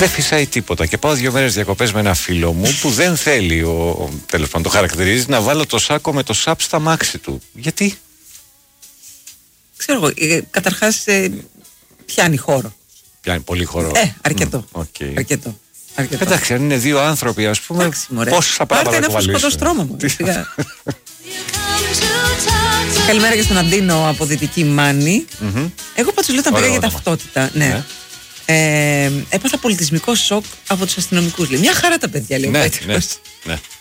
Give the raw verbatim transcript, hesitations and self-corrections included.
Δεν φυσάει τίποτα. Και πάω δύο μέρες διακοπές με ένα φίλο μου που δεν θέλει, ο, τέλος πάντων το χαρακτηρίζει, να βάλω το σάκο με το σαπ στα μάξι του. Γιατί? Ξέρω εγώ, ε, καταρχάς ε, πιάνει χώρο. Πιάνει πολύ χώρο. Ε, αρκετό. Mm, okay. αρκετό. αρκετό. Εντάξει, αν είναι δύο άνθρωποι, ας πούμε, πόσα πράγματα να κουβαλήσουν. Πάρτε ένα στρώμα μου. Καλημέρα και στον Αντίνο από Δυτική Μάνη. Mm-hmm. Εγώ πάντως λέω όταν πήγα για ταυτότητα. Ναι. ναι. Ε, έπαθα πολιτισμικό σοκ από τους αστυνομικούς. Λέει. Μια χαρά τα παιδιά, λέει. Ναι, ναι, ναι.